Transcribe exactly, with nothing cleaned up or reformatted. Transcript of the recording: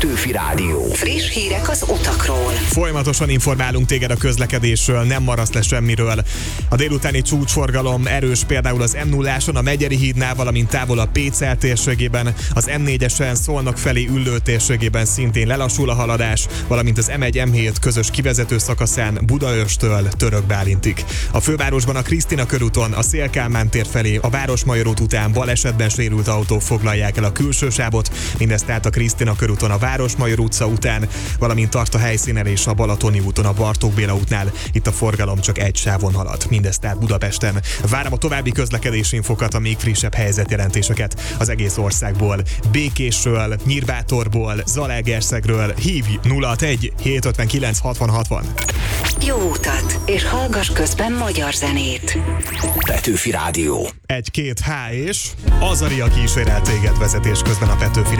Petőfi Rádió. Friss hírek az utakról. Folyamatosan informálunk téged a közlekedésről, nem maradsz le semmiről. A délutáni csúcsforgalom erős például az em nulláson, a Megyeri hídnál, valamint távol a Pécel térségében, az em négyesen Szolnok felé Üllő térségében szintén lelassul a haladás, valamint az em egy em hét közös kivezető szakaszán Budaörstől Török Bálintig. A fővárosban a Krisztina körúton, a Széll-Kálmán tér felé, a Városmajor út után balesetben sérült autók foglalják el a külső sávot, mindezt tehát a Krisztina körúton a Városmajor utca után, valamint tart a helyszínen és a Balatoni úton a Bartók Béla útnál. Itt a forgalom csak egy sávon halad. Mindezt tehát Budapesten. Várom a további közlekedési infokat, a még frissebb helyzetjelentéseket az egész országból. Békésről, Nyírbátorból, Zalaegerszegről. Hívj nulla hatvanegy hétszázötvenkilenc hatvan hatvan. Jó utat, és hallgass közben magyar zenét. Petőfi Rádió. Egy-két H és Azari, a kísérel téged vezetés közben a Petőfi